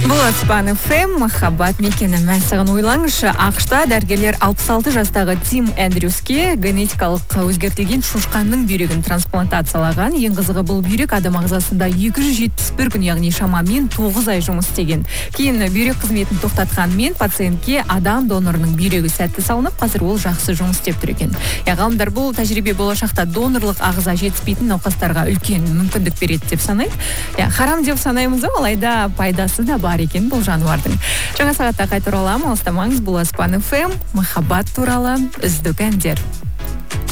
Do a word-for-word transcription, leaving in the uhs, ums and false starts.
Бұл Аспан эф эм, махаббат мекені. Мен саған ойлаңызшы, ақшта дәрігерлер алпыс алты жастағы Тим Эндрюске генетикалық өзгертілген шошқанның бүйрегін трансплантациялаған. Ең қызығы, бұл бүйрек адам ағзасында екі жүз жетпіс бір күн, яғни шамамен тоғыз ай жұмыс істеген. Кейін бүйрек қызметін тоқтатқанмен пациентке адам донорының бүйрегі сәтті салынып, қазір ол жақсы жұмыс істеп тұр екен. Ғалымдар бұл тәжірибе болашақта донорлық ағза жетіспейтін науқастарға үлкен мүмкіндік береді деп санайды. Харам деп санаймыз, алайда пайдасы да бар екен бұл жануардың. Жаңа сағатта қайта ораламын, алыстамаңыз. Бұл Аспан эф эм, махаббат туралы үздік әндер.